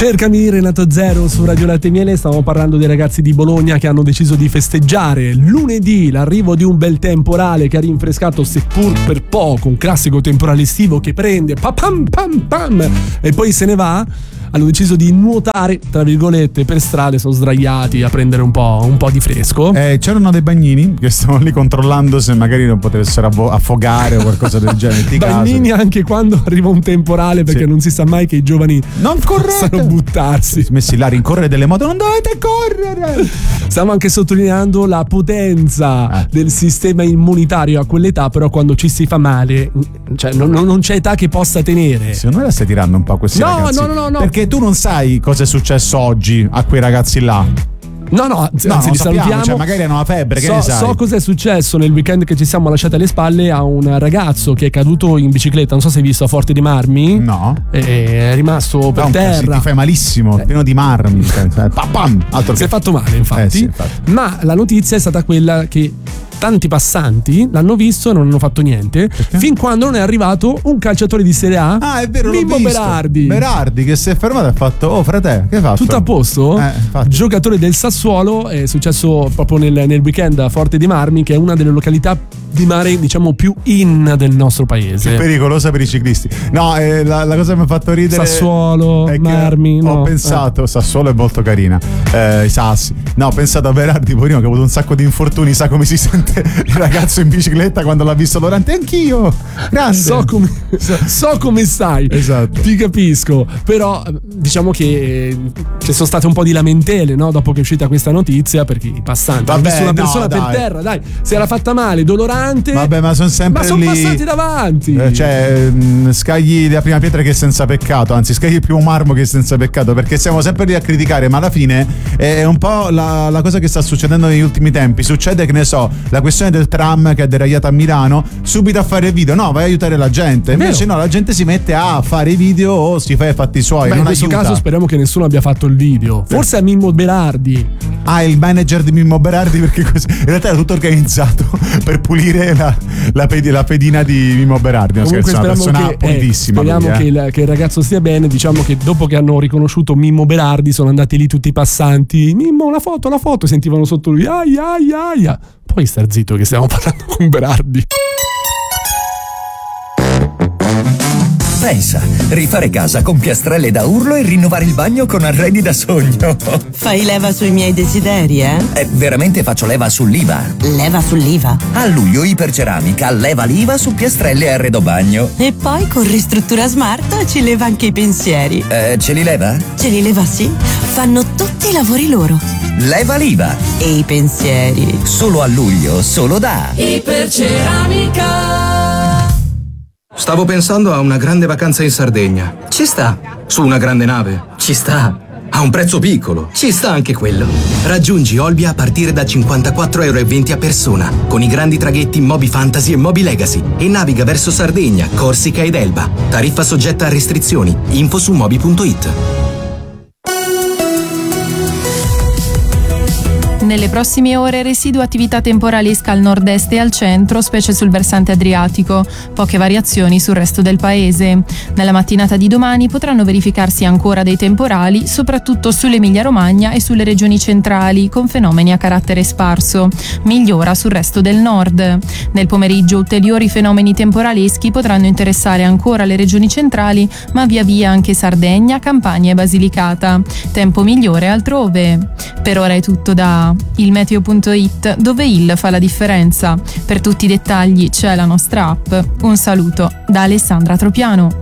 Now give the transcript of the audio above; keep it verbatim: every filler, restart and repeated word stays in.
Cercami Renato Zero su Radio Latte e Miele. Stavamo parlando dei ragazzi di Bologna che hanno deciso di festeggiare lunedì l'arrivo di un bel temporale che ha rinfrescato, seppur per poco, un classico temporale estivo che prende pa pam pam pam e poi se ne va. Hanno deciso di nuotare, tra virgolette, per strade, sono sdraiati a prendere un po', un po' di fresco. Eh, c'erano dei bagnini che stavano lì controllando se magari non potessero avvo- affogare o qualcosa del genere. Bagnini caso. Anche quando arriva un temporale, perché sì. non si sa mai che i giovani non possano buttarsi. Messi là a rincorrere delle moto, non dovete correre! Stiamo anche sottolineando la potenza eh. del sistema immunitario a quell'età, però quando ci si fa male, cioè non, non c'è età che possa tenere. Secondo me la stai tirando un po' a questi no, ragazzi. No, no, no, no. Perché tu non sai cosa è successo oggi a quei ragazzi là. No, no, anzi, no, anzi li sappiamo, salutiamo. Cioè, magari hanno la febbre, che so, ne sai? So cosa è successo nel weekend che ci siamo lasciati alle spalle a un ragazzo che è caduto in bicicletta. Non so se hai visto a Forte dei Marmi. No. È rimasto per no, terra. Ti fai malissimo, eh. pieno di marmi. Pam, pam, altro si che... è fatto male, infatti. Eh, sì, infatti. Ma la notizia è stata quella che tanti passanti l'hanno visto e non hanno fatto niente. Perché? Fin quando non è arrivato un calciatore di Serie A. Ah, è vero, Mimmo l'ho visto. Berardi. Berardi che si è fermato e ha fatto: oh frate, che hai fatto? Tutto a posto? Eh, Giocatore del Sassuolo, è successo proprio nel, nel weekend a Forte dei Marmi, che è una delle località di mare, diciamo, più in del nostro paese. Più pericolosa per i ciclisti. No, eh, la, la cosa che mi ha fatto ridere Sassuolo, Marmi, ho no. pensato, eh. Sassuolo è molto carina, eh, i sassi. No, ho pensato a Berardi, poverino, che ha avuto un sacco di infortuni, sa come si sente il ragazzo in bicicletta quando l'ha visto Dorante. Anch'io, grande. So come, so come stai. Esatto. Ti capisco. Però diciamo che ci sono state un po' di lamentele, no? Dopo che è uscita questa notizia, perché i passanti hanno visto una persona no, per terra, dai, si era fatta male, dolorante. Vabbè, ma sono sempre ma sono lì. passati davanti. Eh, cioè, mh, scagli la prima pietra che è senza peccato, anzi scagli il primo marmo che è senza peccato, perché siamo sempre lì a criticare, ma alla fine è un po' la, la cosa che sta succedendo negli ultimi tempi. Succede, che ne so, la questione del tram che è deragliata a Milano, subito a fare video, no, vai a aiutare la gente. Invece no, la gente si mette a fare i video o si fa i fatti suoi. Beh, non in questo aiuta. caso speriamo che nessuno abbia fatto il video. Forse a Mimmo Berardi. Ah, il manager di Mimmo Berardi, perché così in realtà era tutto organizzato per pulire la, la, ped- la pedina di Mimmo Berardi. No, Comunque scherzo, una persona che, pulitissima. Eh, speriamo lui, eh. che, il, che il ragazzo stia bene. Diciamo che dopo che hanno riconosciuto Mimmo Berardi sono andati lì tutti i passanti. Mimmo, la foto, la foto. Sentivano sotto lui aia aia aia. Poi star zitto che stiamo parlando con Berardi. Pensa, rifare casa con piastrelle da urlo e rinnovare il bagno con arredi da sogno. Fai leva sui miei desideri, eh? Eh, veramente faccio leva sull'I V A. Leva sull'I V A? A luglio Iperceramica leva l'I V A su piastrelle e arredo bagno. E poi con Ristruttura Smart ci leva anche i pensieri. Eh, ce li leva? Ce li leva, sì. Fanno tutti i lavori loro. Leva l'I V A. E i pensieri. Solo a luglio, solo da Iperceramica. Stavo pensando a una grande vacanza in Sardegna. Ci sta. Su una grande nave. Ci sta. A un prezzo piccolo. Ci sta anche quello. Raggiungi Olbia a partire da cinquantaquattro euro e venti a persona, con i grandi traghetti Moby Fantasy e Moby Legacy, e naviga verso Sardegna, Corsica ed Elba. Tariffa soggetta a restrizioni. Info su moby punto it. Nelle prossime ore residua attività temporalesca al nord-est e al centro, specie sul versante adriatico. Poche variazioni sul resto del paese. Nella mattinata di domani potranno verificarsi ancora dei temporali, soprattutto sull'Emilia-Romagna e sulle regioni centrali, con fenomeni a carattere sparso. Migliora sul resto del nord. Nel pomeriggio ulteriori fenomeni temporaleschi potranno interessare ancora le regioni centrali, ma via via anche Sardegna, Campania e Basilicata. Tempo migliore altrove. Per ora è tutto da il meteo punto it, dove il fa la differenza. Per tutti i dettagli c'è la nostra app. Un saluto da Alessandra Tropiano.